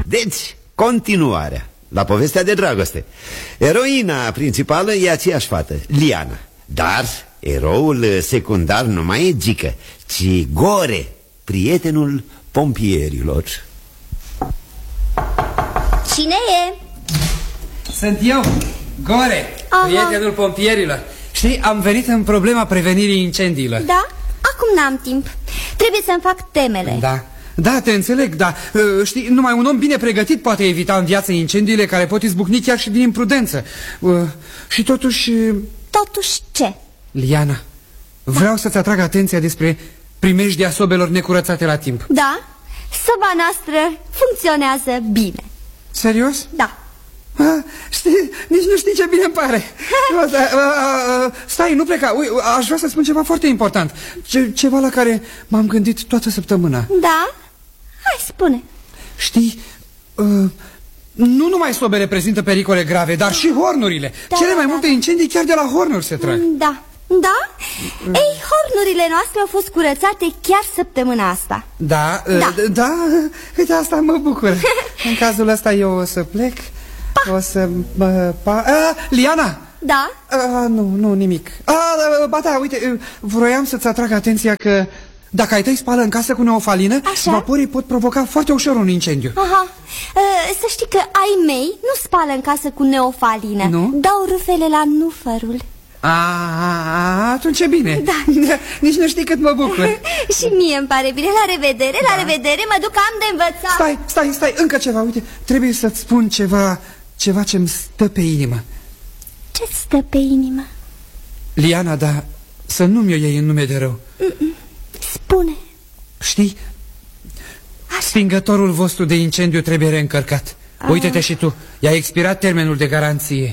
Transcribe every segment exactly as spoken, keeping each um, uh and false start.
Deci, continuarea la povestea de dragoste. Eroina principală e aceeași fată, Liana. Dar eroul secundar nu mai e Gică, ci Gore, prietenul pompierilor. Cine e? Sunt eu, Gore, aha, prietenul pompierilor. Știi, am venit în problema prevenirii incendiilor. Da? Acum n-am timp. Trebuie să-mi fac temele. Da, da, te înțeleg, da. Știi, numai un om bine pregătit poate evita în viață incendiile care pot izbucni chiar și din imprudență. Și totuși... Totuși ce? Liana, vreau da. să-ți atrag atenția despre primejdia sobelor necurățate la timp. Da, soba noastră funcționează bine. Serios? Da. A, știi, nici nu știi ce bine îmi pare. Stai, nu pleca. Ui, aș vrea să spun ceva foarte important, ce, ceva la care m-am gândit toată săptămâna. Da? Hai, spune. Știi, uh, nu numai sobe reprezintă pericole grave, dar și hornurile. da, Cele mai da, multe da. incendii chiar de la hornuri se trag. Da. Da? Mm. Ei, hornurile noastre au fost curățate chiar săptămâna asta. Da, da, uh, da, uite, asta mă bucur. În cazul ăsta eu o să plec. Pa. O să... Uh, pa, uh, Liana! Da? Uh, nu, nu, nimic. Uh, ba da, uite, uh, vroiam să-ți atrag atenția că dacă ai tăi spală în casă cu neofalină, așa? vaporii pot provoca foarte ușor un incendiu. Aha. Uh, să știi că ai mei nu spală în casă cu neofalină. Nu? Dau rufele la nufărul. A, atunci e bine. Da. Nici nu știi cât mă bucur. Și mie îmi pare bine. La revedere, da. la revedere, mă duc, am de învățat. Stai, stai, stai, încă ceva. Uite, trebuie să-ți spun ceva, ceva ce-mi stă pe inimă. Ce-ți stă pe inimă? Liana, dar să nu mi-o iei în nume de rău. Spune. Știi, așa, stingătorul vostru de incendiu trebuie reîncărcat. Uite-te și tu, i-a expirat termenul de garanție.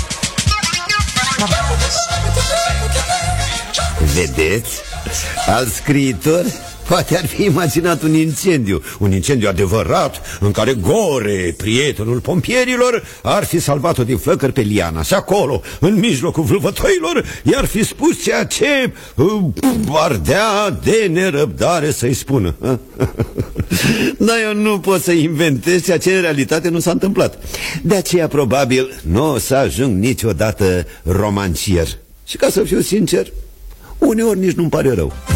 Vedeți? Alt scriitor poate ar fi imaginat un incendiu, un incendiu adevărat, în care Gore, prietenul pompierilor, ar fi salvat-o din flăcări pe Liana. Și acolo, în mijlocul vâlvătoilor, i-ar fi spus ceea ce uh, ardea de nerăbdare să-i spună. Dar eu nu pot să inventez ceea ce în realitate nu s-a întâmplat. De aceea probabil nu o să ajung niciodată romancier. Și ca să fiu sincer, uneori nici nu-mi pare rău.